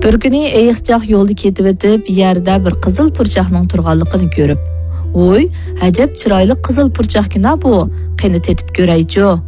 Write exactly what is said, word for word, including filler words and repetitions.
Bir kuni ayiqchoq yo'lda ketib o'tib, yerda bir qizil purchoqning turganligini ko'rib, "Voy, ajab chiroyli qizil purchoqkina bu. Qani tetib ko'raychi"